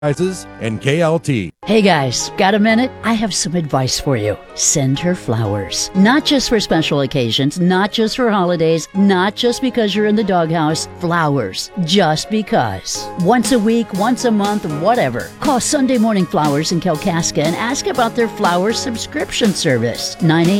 and KLT. Hey guys, got a minute? I have some advice for you. Send her flowers. Not just for special occasions, not just for holidays, not just because you're in the doghouse. Flowers. Just because. Once a week, once a month, whatever. Call Sunday Morning Flowers in Kalkaska and ask about their flower subscription service.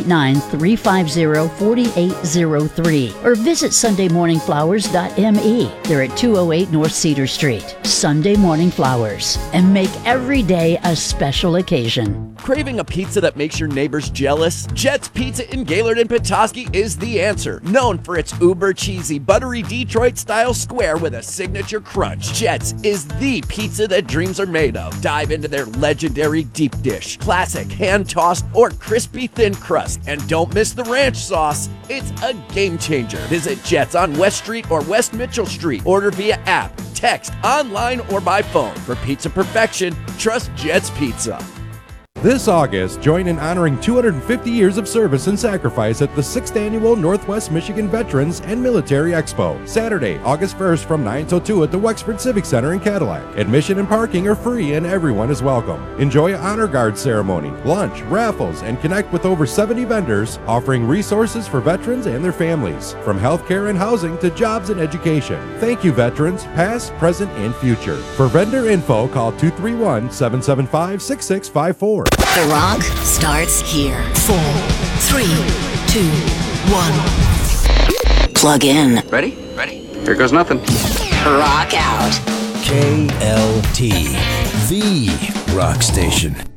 989-350-4803. Or visit sundaymorningflowers.me. They're at 208 North Cedar Street. Sunday Morning Flowers. And make every day a special occasion. Craving a pizza that makes your neighbors jealous? Jet's Pizza in Gaylord and Petoskey is the answer. Known for its uber cheesy, buttery Detroit-style square with a signature crunch, Jet's is the pizza that dreams are made of. Dive into their legendary deep dish, classic hand-tossed or crispy thin crust, and don't miss the ranch sauce. It's a game changer. Visit Jet's on West Street or West Mitchell Street. Order via app, text, online, or by phone. For pizza perfection, trust Jet's Pizza. This August, join in honoring 250 years of service and sacrifice at the 6th Annual Northwest Michigan Veterans and Military Expo. Saturday, August 1st from 9 till 2 at the Wexford Civic Center in Cadillac. Admission and parking are free and everyone is welcome. Enjoy an honor guard ceremony, lunch, raffles, and connect with over 70 vendors offering resources for veterans and their families, from healthcare and housing to jobs and education. Thank you, veterans, past, present, and future. For vendor info, call 231-775-6654. The Rock starts here. 4, 3, 2, 1. Plug in. Ready? Here goes nothing. Rock out. KLT, the rock station.